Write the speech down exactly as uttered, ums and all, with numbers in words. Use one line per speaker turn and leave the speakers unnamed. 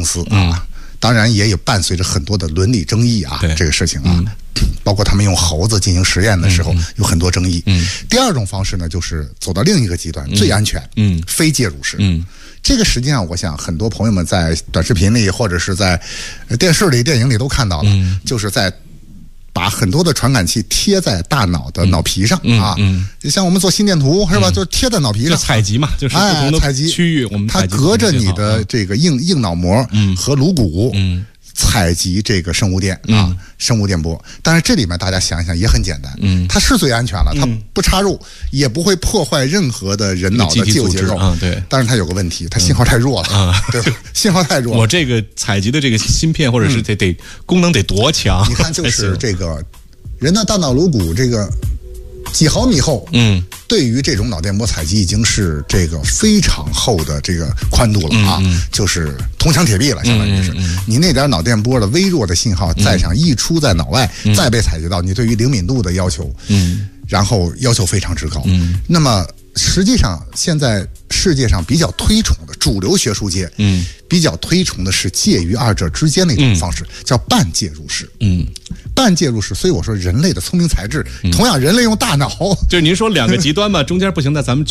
司啊。嗯，当然也有伴随着很多的伦理争议啊，这个事情啊，嗯，包括他们用猴子进行实验的时候，嗯，有很多争议。嗯，第二种方式呢，就是走到另一个极端，嗯，最安全，嗯，非介入式。嗯，这个实际上我想很多朋友们在短视频里或者是在电视里、电影里都看到了，嗯，就是在把很多的传感器贴在大脑的脑皮上，嗯，啊，嗯，就像我们做心电图是吧，嗯，就贴在脑皮上，就
采集嘛，就是不同的区域，哎，我们
它隔着你的这个硬硬脑膜和颅骨，嗯，采集这个生物电啊，嗯，生物电波。但是这里面大家想一想也很简单，嗯，它是最安全了，它不插入，也不会破坏任何的人脑的肌肉结构，
嗯，对。
但是它有个问题，它信号太弱了，嗯，对吧？信号太弱了。
我这个采集的这个芯片或者是得得功能得多强？
你看，就是这个人的大脑颅骨这个几毫米厚，嗯，对于这种脑电波采集已经是这个非常厚的这个宽度了啊，嗯嗯，就是铜墙铁壁了，相当于是。嗯嗯，你那点脑电波的微弱的信号再想溢出在脑外，嗯，再被采集到，你对于灵敏度的要求，嗯，然后要求非常之高。嗯，那么实际上现在世界上比较推崇的主流学术界，嗯，比较推崇的是介于二者之间的一种方式，嗯，叫半介入式。嗯，半介入式，所以我说人类的聪明才智，嗯，同样人类用大脑，
就是您说两个极端嘛，中间不行，那咱们